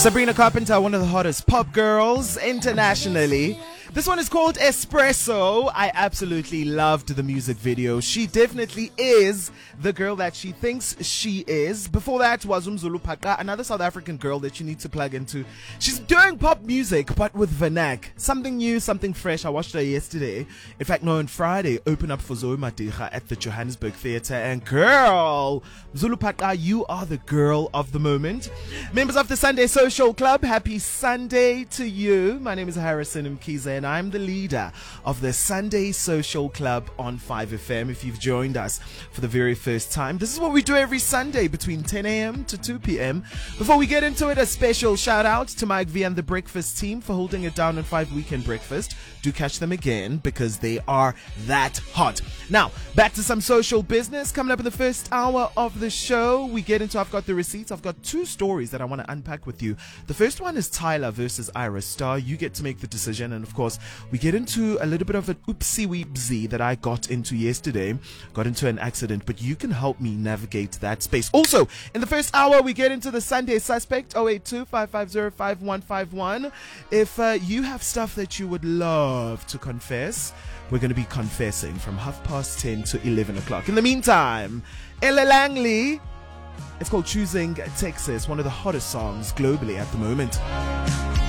Sabrina Carpenter, one of the hottest pop girls internationally. This one is called Espresso. I absolutely loved the music video. She definitely is the girl that she thinks she is. Before that was Umzulu Paka, another South African girl that you need to plug into. She's doing pop music, but with Vernac. Something new, something fresh. I watched her yesterday. In fact, no, on Friday, open up for Zoe Madiga at the Johannesburg Theatre. And girl, Zulu Paka, you are the girl of the moment. Members of the Sunday Social Club, happy Sunday to you. My name is Harrison Mkize, and I'm the leader of the Sunday Social Club on 5FM. If you've joined us for the very first time, this is what we do every Sunday between 10 a.m. to 2 p.m. Before we get into it, a special shout out to Mike V and the Breakfast team for holding it down on 5 Weekend Breakfast. Do catch them again because they are that hot. Now, back to some social business. Coming up in the first hour of the show, we get into I've got the receipts. I've got two stories that I want to unpack with you. The first one is Tyler versus Ira Star. You get to make the decision. And of course, we get into a little bit of an oopsie weepsie that I got into yesterday. Got into an accident, but you can help me navigate that space. Also, in the first hour, we get into the Sunday Suspect, 082-550-5151. If you have stuff that you would love to confess, we're going to be confessing from 10:30 to 11 o'clock. In the meantime, Ella Langley, it's called Choosing Texas, one of the hottest songs globally at the moment.